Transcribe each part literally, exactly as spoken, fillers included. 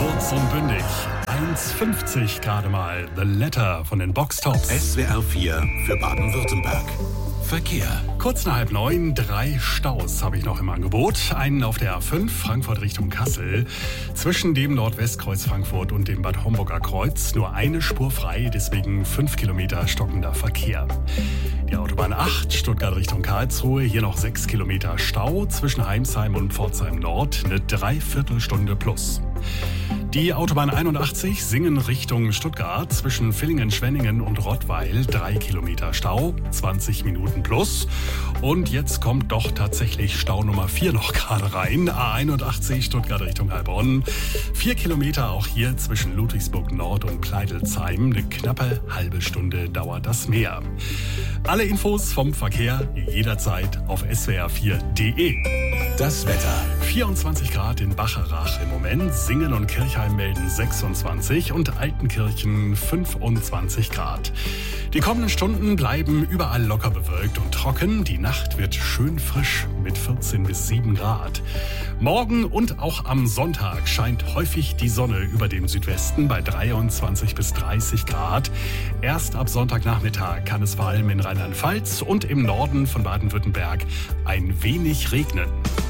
Kurz und bündig. eins fünfzig gerade mal. The Letter von den Boxtops. S W R vier für Baden-Württemberg. Verkehr. Kurz nach halb neun, drei Staus habe ich noch im Angebot. Einen auf der A fünf, Frankfurt Richtung Kassel. Zwischen dem Nordwestkreuz Frankfurt und dem Bad Homburger Kreuz nur eine Spur frei, deswegen fünf Kilometer stockender Verkehr. Die Autobahn acht, Stuttgart Richtung Karlsruhe, hier noch sechs Kilometer Stau. Zwischen Heimsheim und Pforzheim Nord eine Dreiviertelstunde plus. Die Autobahn einundachtzig, Singen Richtung Stuttgart, zwischen Villingen, Schwenningen und Rottweil, drei Kilometer Stau, zwanzig Minuten plus. Und jetzt kommt doch tatsächlich Stau Nummer vier noch gerade rein, A einundachtzig, Stuttgart Richtung Heilbronn. Vier Kilometer auch hier zwischen Ludwigsburg Nord und Pleidelsheim, eine knappe halbe Stunde dauert das mehr. Alle Infos vom Verkehr jederzeit auf S W R vier Punkt de. Das Wetter. vierundzwanzig Grad in Bacharach im Moment, Singen und Kirchheim melden sechsundzwanzig und Altenkirchen fünfundzwanzig Grad. Die kommenden Stunden bleiben überall locker bewölkt und trocken. Die Nacht wird schön frisch mit vierzehn bis sieben Grad. Morgen und auch am Sonntag scheint häufig die Sonne über dem Südwesten bei dreiundzwanzig bis dreißig Grad. Erst ab Sonntagnachmittag kann es vor allem in Rheinland-Pfalz und im Norden von Baden-Württemberg ein wenig regnen.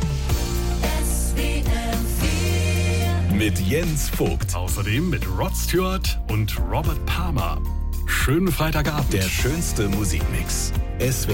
Mit Jens Vogt. Außerdem mit Rod Stewart und Robert Palmer. Schönen Freitagabend. Der schönste Musikmix. S W R